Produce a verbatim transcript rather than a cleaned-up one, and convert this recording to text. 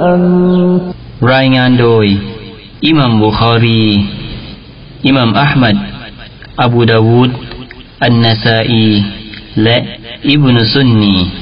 รายงานโดยอิหมัมบุคอรีอิหมัมอะห์มัดอบูดาวูดอันนาซาอีและอิบนุซุนนี